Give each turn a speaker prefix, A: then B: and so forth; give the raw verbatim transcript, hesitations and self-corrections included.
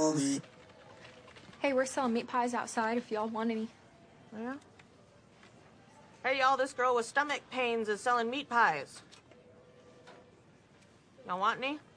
A: balls.
B: Hey, we're selling meat pies outside if y'all want any.
C: Yeah? Hey, y'all, this girl with stomach pains is selling meat pies. Y'all want any?